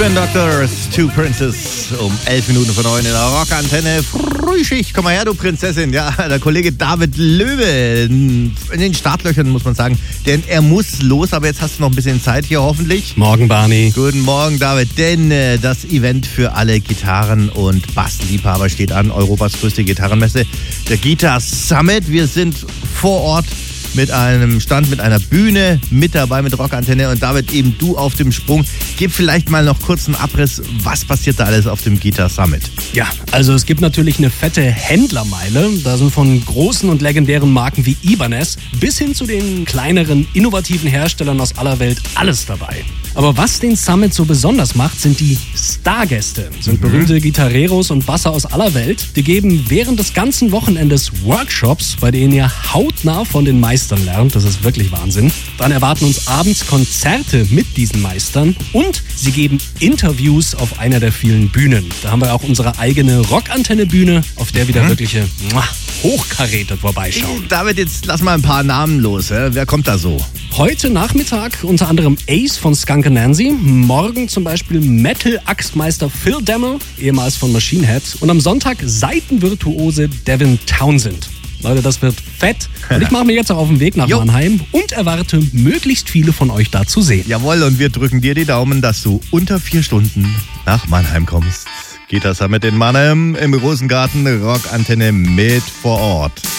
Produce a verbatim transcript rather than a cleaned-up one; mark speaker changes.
Speaker 1: Spin Doctors, Two Princes, um elf Minuten vor neun in der Rockantenne. Frühschicht, komm mal her, du Prinzessin. Ja, der Kollege David Löwe in den Startlöchern, muss man sagen. Denn er muss los, aber jetzt hast du noch ein bisschen Zeit hier hoffentlich.
Speaker 2: Morgen, Barney.
Speaker 1: Guten Morgen, David. Denn äh, das Event für alle Gitarren- und Bassliebhaber steht an. Europas größte Gitarrenmesse, der Guitar Summit. Wir sind vor Ort mit einem Stand, mit einer Bühne, mit dabei mit Rockantenne. Und David, eben du auf dem Sprung. Gib vielleicht mal noch kurz einen Abriss, was passiert da alles auf dem Guitar Summit?
Speaker 2: Ja, also es gibt natürlich eine fette Händlermeile. Da sind von großen und legendären Marken wie Ibanez bis hin zu den kleineren, innovativen Herstellern aus aller Welt alles dabei. Aber was den Summit so besonders macht, sind die Stargäste. Das sind mhm. berühmte Gitarreros und Basser aus aller Welt. Die geben während des ganzen Wochenendes Workshops, bei denen ihr hautnah von den Meistern lernt. Das ist wirklich Wahnsinn. Dann erwarten uns abends Konzerte mit diesen Meistern. Und sie geben Interviews auf einer der vielen Bühnen. Da haben wir auch unsere eigene Rockantenne-Bühne, auf der wieder mhm. wirkliche muah, Hochkaräte vorbeischauen.
Speaker 1: David, jetzt lass mal ein paar Namen los. Wer kommt da so?
Speaker 2: Heute Nachmittag unter anderem Ace von Skunk Anansie, morgen zum Beispiel Metal-Axtmeister Phil Demmel, ehemals von Machine Head, und am Sonntag Saitenvirtuose Devin Townsend. Leute, das wird fett. Und ich mache mich jetzt auch auf den Weg nach jo. Mannheim und erwarte, möglichst viele von euch da zu sehen.
Speaker 1: Jawohl, und wir drücken dir die Daumen, dass du unter vier Stunden nach Mannheim kommst. Guitar Summit in Mannheim im Rosengarten, Rockantenne mit vor Ort.